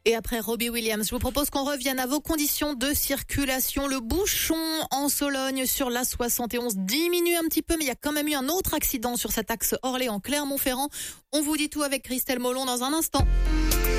Et après Robbie Williams, je vous propose qu'on revienne à vos conditions de circulation. Le bouchon en Sologne sur la 71 diminue un petit peu, mais il y a quand même eu un autre accident sur cet axe Orléans-Clermont-Ferrand. On vous dit tout avec Christelle Molon dans un instant.